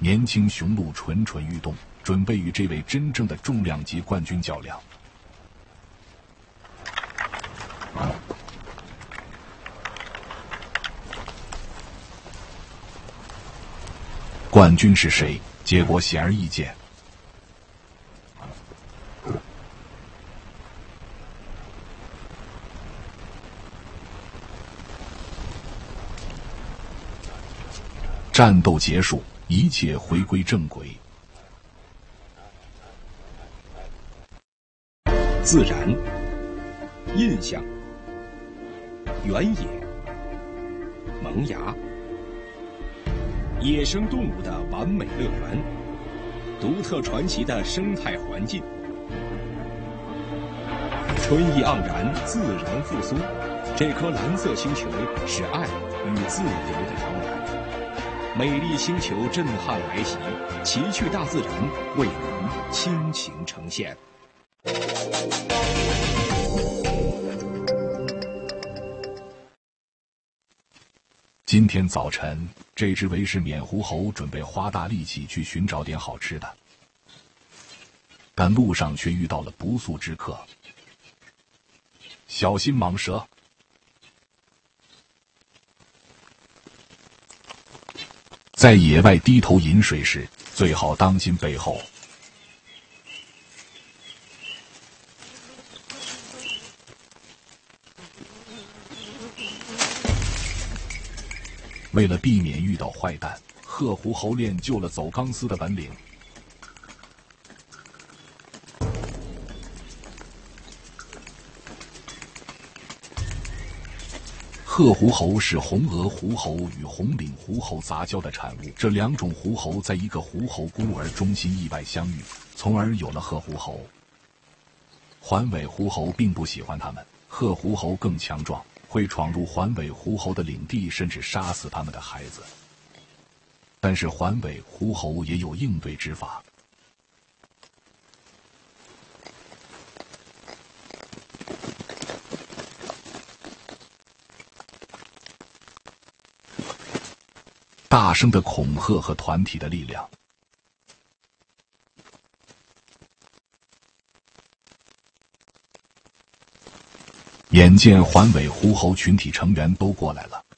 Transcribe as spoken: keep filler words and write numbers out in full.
年轻雄鹿蠢蠢欲动，准备与这位真正的重量级冠军较量。冠军是谁？结果显而易见。战斗结束，一切回归正轨。 自然、印象、原野、萌芽，野生动物的完美乐园，独特传奇的生态环境，春意盎然，自然复苏。这颗蓝色星球是爱与自由的摇篮。美丽星球震撼来袭，奇趣大自然为您倾情呈现。 今天早晨，这只维氏缅狐猴准备花大力气去寻找点好吃的，但路上却遇到了不速之客。小心蟒蛇！在野外低头饮水时，最好当心背后。为了避免遇到坏蛋，褐狐猴练就了走钢丝的本领。褐狐猴是红额狐猴与红领狐猴杂交的产物，这两种狐猴在一个狐猴孤儿中心意外相遇，从而有了褐狐猴。环尾狐猴并不喜欢它们，褐狐猴更强壮，会闯入环尾狐猴的领地，甚至杀死他们的孩子。但是环尾狐猴也有应对之法。大声的恐吓和团体的力量。眼见环尾狐猴群体成员都过来了，